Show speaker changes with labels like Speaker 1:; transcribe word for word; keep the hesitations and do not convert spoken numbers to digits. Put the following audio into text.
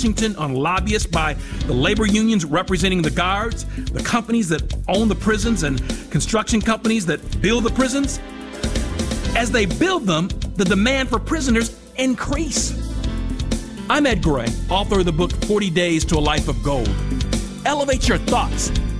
Speaker 1: Washington on lobbyists by the labor unions representing the guards, the companies that own the prisons, and construction companies that build the prisons? As they build them, the demand for prisoners increase. I'm Ed Gray, author of the book forty days to a Life of Gold. Elevate your thoughts,